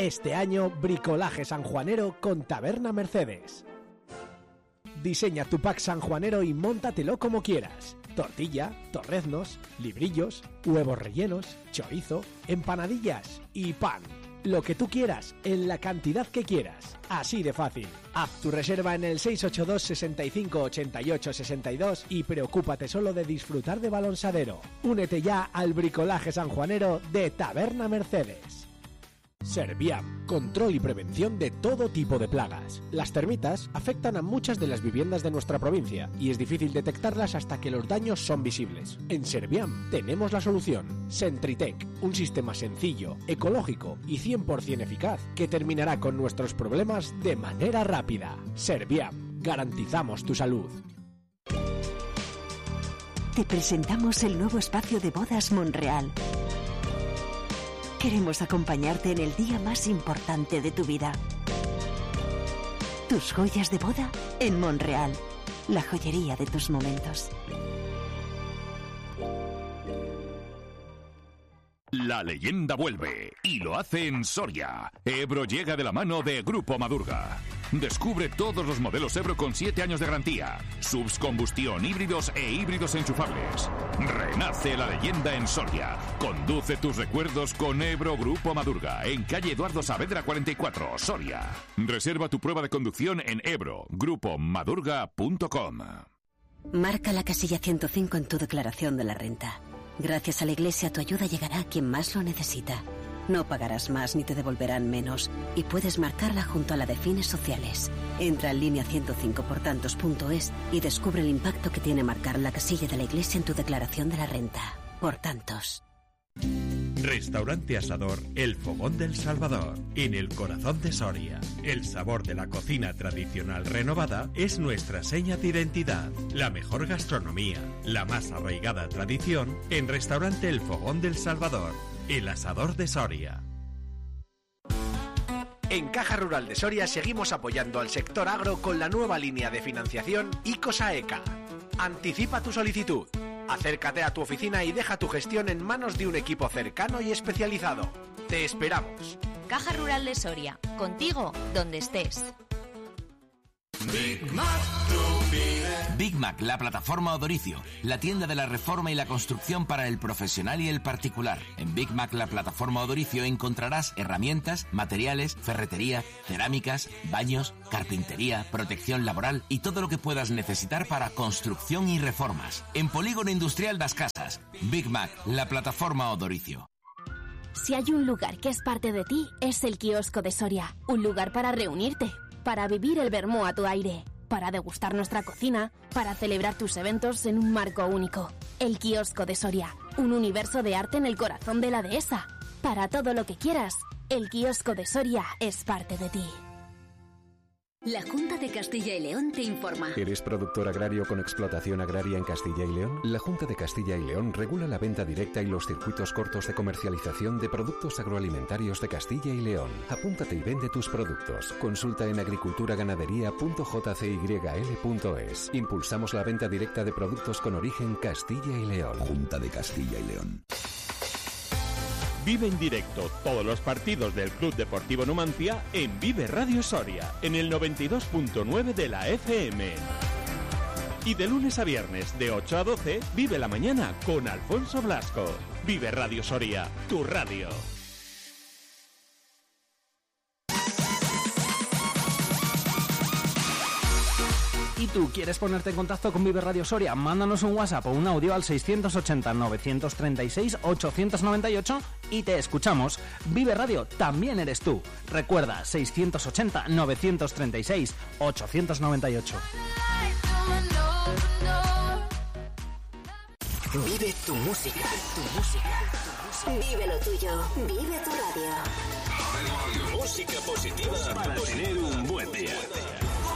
Este año, bricolaje sanjuanero con Taberna Mercedes. Diseña tu pack sanjuanero y móntatelo como quieras. Tortilla, torreznos, librillos, huevos rellenos, chorizo, empanadillas y pan. Lo que tú quieras, en la cantidad que quieras. Así de fácil. Haz tu reserva en el 682 65 88 62 y preocúpate solo de disfrutar de balonsadero. Únete ya al bricolaje sanjuanero de Taberna Mercedes. Serviam, control y prevención de todo tipo de plagas. Las termitas afectan a muchas de las viviendas de nuestra provincia y es difícil detectarlas hasta que los daños son visibles. En Serviam tenemos la solución. Sentritec, un sistema sencillo, ecológico y 100% eficaz que terminará con nuestros problemas de manera rápida. Serviam, garantizamos tu salud. Te presentamos el nuevo espacio de bodas Monreal. Queremos acompañarte en el día más importante de tu vida. Tus joyas de boda en Monreal, la joyería de tus momentos. La leyenda vuelve y lo hace en Soria. Ebro llega de la mano de Grupo Madurga. Descubre todos los modelos Ebro con 7 años de garantía, subs combustión, híbridos e híbridos enchufables. Renace la leyenda en Soria. Conduce tus recuerdos con Ebro Grupo Madurga en calle Eduardo Saavedra 44, Soria. Reserva tu prueba de conducción en ebrogrupomadurga.com. Marca la casilla 105 en tu declaración de la renta. Gracias a la Iglesia tu ayuda llegará a quien más lo necesita. No pagarás más ni te devolverán menos y puedes marcarla junto a la de fines sociales. Entra en línea 105portantos.es y descubre el impacto que tiene marcar la casilla de la Iglesia en tu declaración de la renta. Por tantos. Restaurante Asador El Fogón del Salvador, en el corazón de Soria. El sabor de la cocina tradicional renovada es nuestra seña de identidad. La mejor gastronomía, la más arraigada tradición en Restaurante El Fogón del Salvador, el asador de Soria. En Caja Rural de Soria seguimos apoyando al sector agro con la nueva línea de financiación ICOSAECA. Anticipa tu solicitud. Acércate a tu oficina y deja tu gestión en manos de un equipo cercano y especializado. Te esperamos. Caja Rural de Soria, contigo donde estés. Big Mac, la plataforma Odoricio, la tienda de la reforma y la construcción para el profesional y el particular. En Big Mac, la plataforma Odoricio, encontrarás herramientas, materiales, ferretería, cerámicas, baños, carpintería, protección laboral y todo lo que puedas necesitar para construcción y reformas. En Polígono Industrial Das Casas, Big Mac, la plataforma Odoricio. Si hay un lugar que es parte de ti, es el Kiosco de Soria. Un lugar para reunirte, para vivir el vermú a tu aire, para degustar nuestra cocina, para celebrar tus eventos en un marco único. El Kiosco de Soria, un universo de arte en el corazón de la dehesa. Para todo lo que quieras, el Kiosco de Soria es parte de ti. La Junta de Castilla y León te informa. ¿Eres productor agrario con explotación agraria en Castilla y León? La Junta de Castilla y León regula la venta directa y los circuitos cortos de comercialización de productos agroalimentarios de Castilla y León. Apúntate y vende tus productos. Consulta en agriculturaganadería.jcyl.es. Impulsamos la venta directa de productos con origen Castilla y León. Junta de Castilla y León. Vive en directo todos los partidos del Club Deportivo Numancia en Vive Radio Soria, en el 92.9 de la FM. Y de lunes a viernes, de 8 a 12, vive la mañana con Alfonso Blasco. Vive Radio Soria, tu radio. ¿Y tú quieres ponerte en contacto con Vive Radio Soria? Mándanos un WhatsApp o un audio al 680-936-898 y te escuchamos. Vive Radio también eres tú. Recuerda, 680-936-898. Vive tu música, tu música. Vive lo tuyo, vive tu radio. Música positiva para tener un buen día.